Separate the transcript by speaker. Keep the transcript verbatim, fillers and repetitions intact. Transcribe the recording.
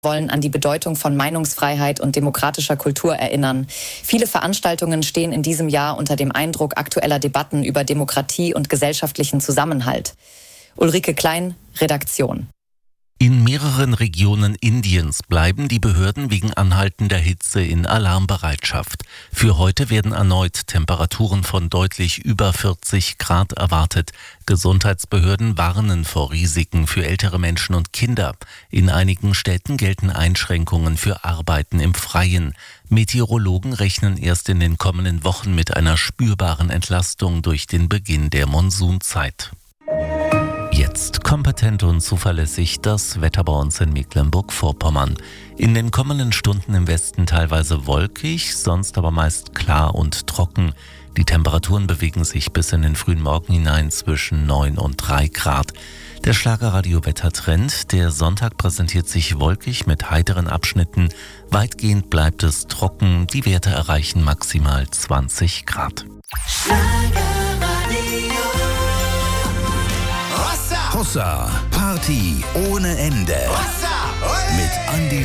Speaker 1: wollen an die Bedeutung von Meinungsfreiheit und demokratischer Kultur erinnern. Viele Veranstaltungen stehen in diesem Jahr unter dem Eindruck aktueller Debatten über Demokratie und gesellschaftlichen Zusammenhalt. Ulrike Klein, Redaktion.
Speaker 2: In mehreren Regionen Indiens bleiben die Behörden wegen anhaltender Hitze in Alarmbereitschaft. Für heute werden erneut Temperaturen von deutlich über vierzig Grad erwartet. Gesundheitsbehörden warnen vor Risiken für ältere Menschen und Kinder. In einigen Städten gelten Einschränkungen für Arbeiten im Freien. Meteorologen rechnen erst in den kommenden Wochen mit einer spürbaren Entlastung durch den Beginn der Monsunzeit. Jetzt kompetent und zuverlässig das Wetter bei uns in Mecklenburg-Vorpommern. In den kommenden Stunden im Westen teilweise wolkig, sonst aber meist klar und trocken. Die Temperaturen bewegen sich bis in den frühen Morgen hinein zwischen neun und drei Grad. Der Schlagerradio-Wettertrend, der Sonntag präsentiert sich wolkig mit heiteren Abschnitten. Weitgehend bleibt es trocken, die Werte erreichen maximal zwanzig Grad.
Speaker 3: Hossa, Party ohne Ende. Mit Andi